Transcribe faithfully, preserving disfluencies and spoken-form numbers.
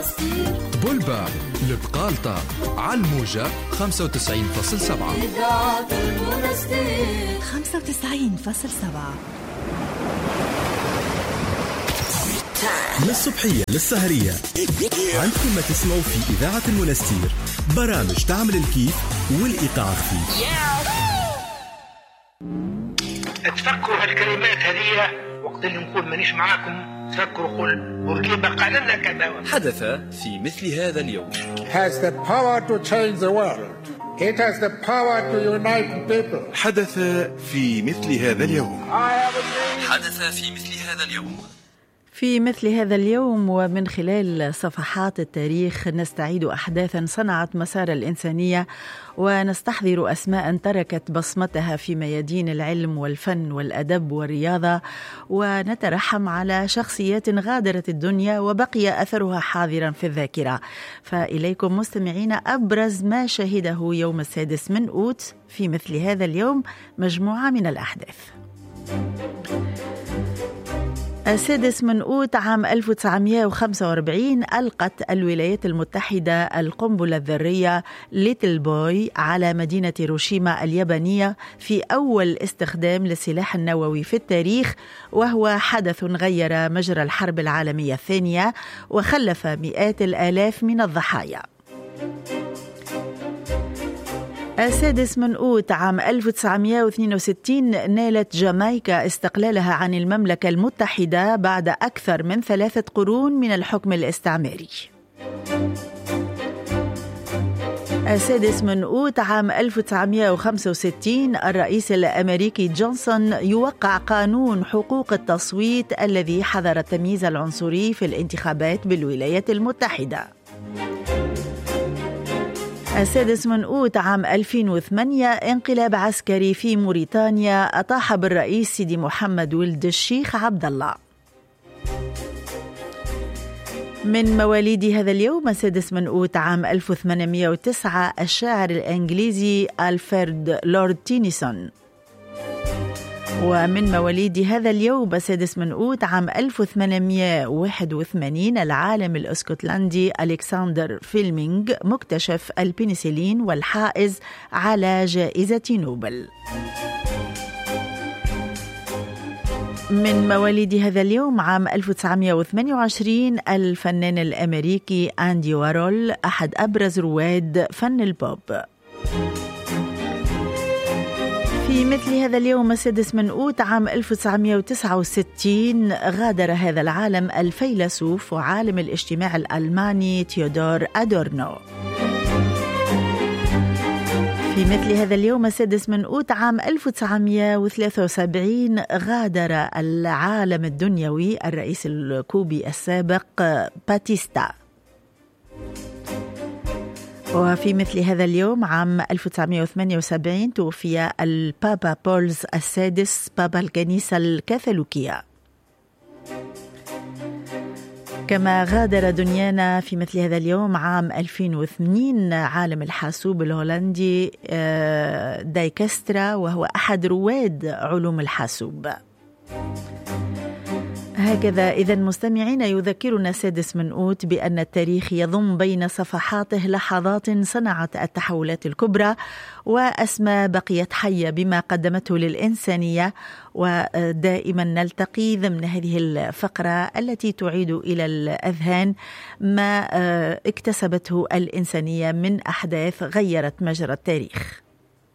بولبار البقالطة على الموجة خمسة وتسعين فاصلة سبعة. إذاعة المنستير خمسة وتسعين فاصلة سبعة. من الصبحية للسهرية عندكم ما تسمعوا في إذاعة المنستير برامج تعمل الكيف والإيقاع خفيف. تفكروا هالكلمات هذه وقت اللي نقول مانيش معاكم، تفكروا قول بورقيبة قال لنا كذا. حدث في مثل هذا اليوم. has the power to change the world. It has the power to unite people. حدث في مثل هذا اليوم. حدث في مثل هذا اليوم. في مثل هذا اليوم ومن خلال صفحات التاريخ نستعيد أحداثاً صنعت مسار الإنسانية ونستحضر أسماء تركت بصمتها في ميادين العلم والفن والأدب والرياضة، ونترحم على شخصيات غادرت الدنيا وبقي أثرها حاضراً في الذاكرة. فإليكم مستمعين أبرز ما شهده يوم السادس من أوت في مثل هذا اليوم، مجموعة من الأحداث. السادس من أوت عام ألف وتسعمائة وخمسة وأربعين ألقت الولايات المتحدة القنبلة الذرية ليتل بوي على مدينة هيروشيما اليابانية في أول استخدام للسلاح النووي في التاريخ، وهو حدث غير مجرى الحرب العالمية الثانية وخلف مئات الآلاف من الضحايا. السادس من أوت عام ألف وتسعمائة واثنين وستين نالت جامايكا استقلالها عن المملكة المتحدة بعد أكثر من ثلاثة قرون من الحكم الاستعماري. السادس من أوت عام ألف وتسعمائة وخمسة وستين الرئيس الأمريكي جونسون يوقع قانون حقوق التصويت الذي حظر التمييز العنصري في الانتخابات بالولايات المتحدة. السادس من أوت عام ألفين وثمانية انقلاب عسكري في موريتانيا أطاح بالرئيس سيدي محمد ولد الشيخ عبد الله. من مواليد هذا اليوم السادس من أوت عام ألف وثمانمائة وتسعة الشاعر الإنجليزي ألفريد لورد تينيسون. ومن مواليد هذا اليوم السادس من أوت عام ألف وثمانمائة وواحد وثمانين العالم الاسكتلندي ألكسندر فيلمينغ مكتشف البنسلين والحائز على جائزة نوبل. من مواليد هذا اليوم عام ألف وتسعمائة وثمانية وعشرين الفنان الأمريكي أندي وارول أحد أبرز رواد فن البوب. في مثل هذا اليوم السادس من أوت عام ألف وتسعمائة وتسعة وستين غادر هذا العالم الفيلسوف وعالم الاجتماع الألماني تيودور أدورنو. في مثل هذا اليوم السادس من أوت عام ألف وتسعمائة وثلاثة وسبعين غادر العالم الدنيوي الرئيس الكوبي السابق باتيستا. وفي مثل هذا اليوم عام ألف وتسعمائة وثمانية وسبعين توفي البابا بولز السادس بابا الكنيسة الكاثوليكية. كما غادر دنيانا في مثل هذا اليوم عام ألفين واثنين عالم الحاسوب الهولندي دايكسترا، وهو أحد رواد علوم الحاسوب. هكذا إذن مستمعين يذكرنا السادس من أوت بأن التاريخ يضم بين صفحاته لحظات صنعت التحولات الكبرى وأسماء بقيت حية بما قدمته للإنسانية، ودائما نلتقي ضمن هذه الفقرة التي تعيد إلى الأذهان ما اكتسبته الإنسانية من أحداث غيرت مجرى التاريخ.